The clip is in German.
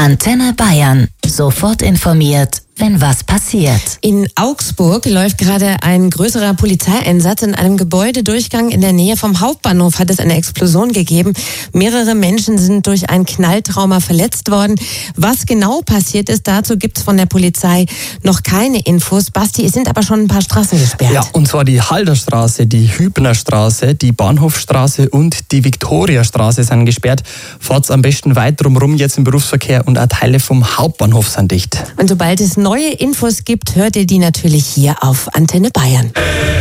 Antenne Bayern. Sofort informiert, wenn was passiert. In Augsburg läuft gerade ein größerer Polizeieinsatz. In einem Gebäudedurchgang in der Nähe vom Hauptbahnhof hat es eine Explosion gegeben. Mehrere Menschen sind durch ein Knalltrauma verletzt worden. Was genau passiert ist, dazu gibt es von der Polizei noch keine Infos. Basti, es sind aber schon ein paar Straßen gesperrt. Ja, und zwar die Halderstraße, die Hübnerstraße, die Bahnhofstraße und die Viktoriastraße sind gesperrt. Fahrt's am besten weit drumherum jetzt im Berufsverkehr und auch Teile vom Hauptbahnhof sind dicht. Und sobald es neue Infos gibt, hört ihr die natürlich hier auf Antenne Bayern.